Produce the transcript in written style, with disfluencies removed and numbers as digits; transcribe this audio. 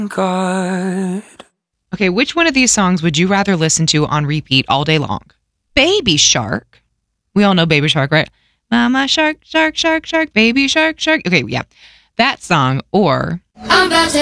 God. Okay, which one of these songs would you rather listen to on repeat all day long? Baby Shark. We all know Baby Shark, right? Mama Shark, Shark, Shark, Shark, Baby Shark, Shark. Okay, yeah. That song, or... I'm about to